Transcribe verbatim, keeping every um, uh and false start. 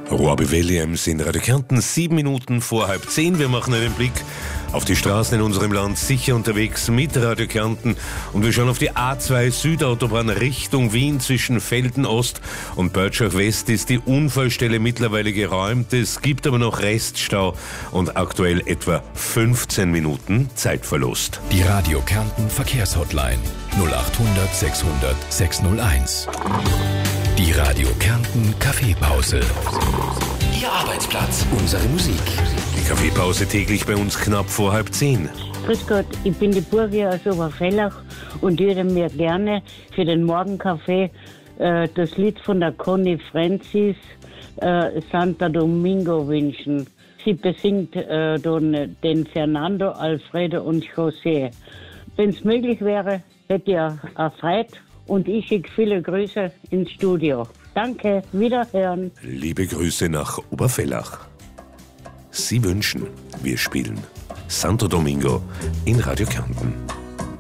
Robbie Williams in Radio Kärnten, sieben Minuten vor halb zehn. Wir machen einen Blick auf die Straßen in unserem Land, sicher unterwegs mit Radio Kärnten. Und wir schauen auf die A zwei Südautobahn Richtung Wien. Zwischen Velden Ost und Börtschach West ist die Unfallstelle mittlerweile geräumt. Es gibt aber noch Reststau und aktuell etwa fünfzehn Minuten Zeitverlust. Die Radio Kärnten Verkehrshotline null acht hundert sechshundert sechshunderteins. Die Radio Kärnten Kaffeepause. Ihr Arbeitsplatz, unsere Musik. Die Kaffeepause täglich bei uns knapp vor halb zehn. Grüß Gott, ich bin die Burgi aus Obervellach und würde mir gerne für den Morgenkaffee äh, das Lied von der Conny Francis, äh, Santa Domingo, wünschen. Sie besingt äh, den, den Fernando, Alfredo und José. Wenn es möglich wäre, hätte ich erfreut. Und ich schicke viele Grüße ins Studio. Danke, wiederhören. Liebe Grüße nach Obervellach. Sie wünschen, wir spielen Santo Domingo in Radio Kärnten.